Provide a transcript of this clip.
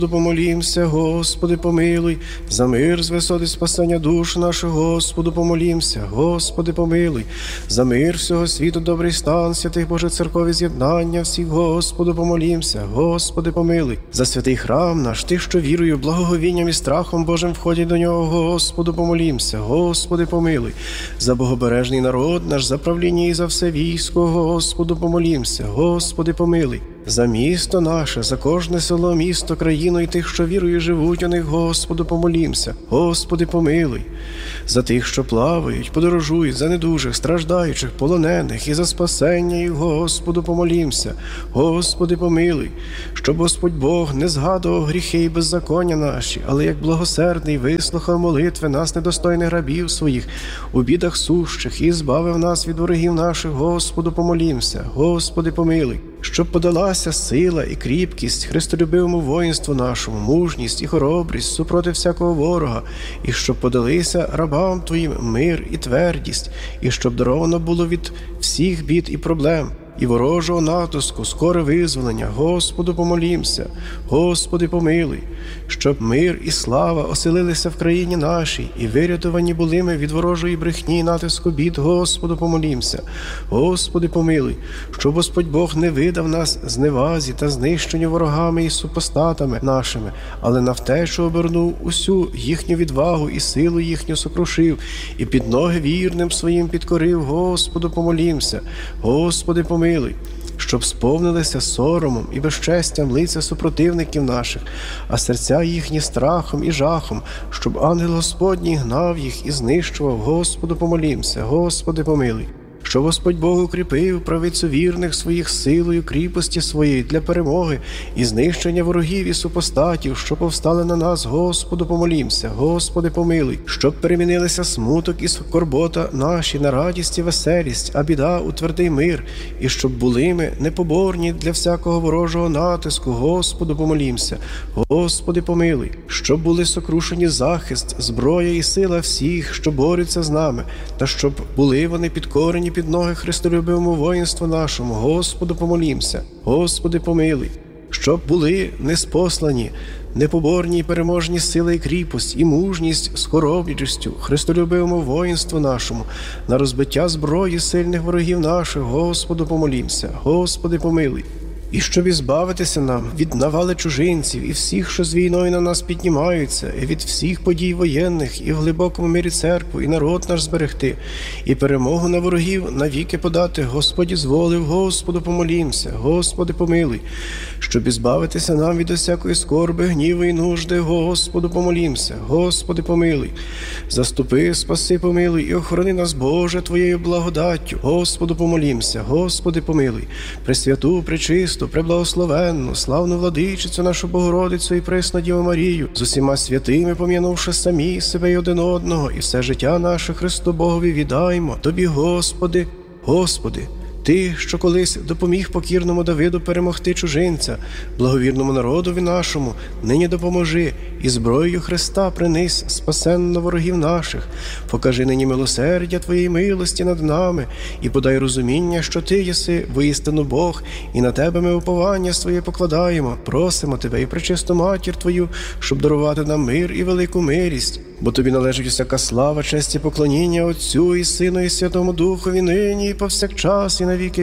Помолімся, Господи, помилуй, за мир з висоти спасення душ наших, Господу, помолімся, Господи, помилуй, за мир всього світу, добрий стан святих Божих церков і з'єднання всіх, Господу, помолімся, Господи, помилуй, за святий храм наш, тих, що вірою, благоговінням і страхом Божим входять до нього, Господу, помолімся, Господи, помилуй, за богобережний народ наш, за правління і за все військо, Господу, помолімся, Господи, помилуй. За місто наше, за кожне село, місто, країну і тих, що вірою живуть у них, Господу, помолімся. Господи, помилуй. За тих, що плавають, подорожують, за недужих, страждаючих, полонених і за спасення їх, Господу, помолімся. Господи, помилуй. Щоб Господь Бог не згадував гріхи і беззаконня наші, але як благосердний вислухав молитви нас, недостойних рабів своїх, у бідах сущих, і збавив нас від ворогів наших, Господу, помолімся. Господи, помилуй. Щоб подалася сила і кріпкість христолюбивому воїнству нашому, мужність і хоробрість супроти всякого ворога, і щоб подалися рабам Твоїм мир і твердість, і щоб даровано було від всіх бід і проблем, і ворожого натиску, скоре визволення, Господу, помолімся, Господи, помилуй, щоб мир і слава оселилися в країні нашій, і вирятовані були ми від ворожої брехні і натиску бід, Господу, помолімся, Господи, помилуй, щоб Господь Бог не видав нас зневазі та знищенню ворогами і супостатами нашими, але на втечу обернув усю їхню відвагу і силу їхню сокрушив, і під ноги вірним своїм підкорив, Господу, помолімся, Господи, помилуй, щоб сповнилися соромом і безчестям лиця супротивників наших, а серця їхні страхом і жахом, щоб ангел Господній гнав їх і знищував, Господу, помолімся, Господи, помилуй. Щоб Господь Бог укріпив правицю вірних своїх силою кріпості своєї для перемоги і знищення ворогів і супостатів, що повстали на нас, Господу, помолімся, Господи, помилуй, щоб перемінилися смуток і скорбота наші на радість і веселість, а біда у твердий мир, і щоб були ми непоборні для всякого ворожого натиску, Господу, помолімся, Господи, помилуй, щоб були сокрушені захист, зброя і сила всіх, що борються з нами, та щоб були вони підкорені під ноги христолюбивому воїнству нашому, Господу, помолімся, Господи, помилуй, щоб були неспослані, непоборні і переможні сили і кріпость, і мужність з хоробрістю христолюбивому воїнству нашому, на розбиття зброї сильних ворогів наших, Господу, помолімся, Господи, помилуй. І щоб ізбавитися нам від навали чужинців і всіх, що з війною на нас піднімаються, і від всіх подій воєнних, і в глибокому мирі церкву, і народ наш зберегти, і перемогу на ворогів навіки подати, Господі зволив, Господу, помолімся, Господи, помилуй. Щоб ізбавитися нам від усякої скорби, гніву і нужди, Господу, помолімся, Господи, помилуй. Заступи, спаси, помилуй, і охорони нас, Боже, Твоєю благодаттю, Господу, помолімся, Господи, помилуй. Пресвяту, пречисту, преблагословенну, славну владичицю нашу Богородицю і пресну Діву Марію, з усіма святими пом'янувши самі себе й один одного, і все життя наше Христу Богові віддаймо Тобі, Господи, Господи, Ти, що колись допоміг покірному Давиду перемогти чужинця, благовірному народові нашому, нині допоможи і зброєю Христа принись спасенно ворогів наших. Покажи нині милосердя Твоєї милості над нами і подай розуміння, що Ти єси воістину Бог, і на Тебе ми уповання своє покладаємо. Просимо Тебе і пречисту Матір Твою, щоб дарувати нам мир і велику мирість. Бо Тобі належить усяка слава, честь і поклоніння Отцю і Сину і Святому Духові нині і повсякчас і на віки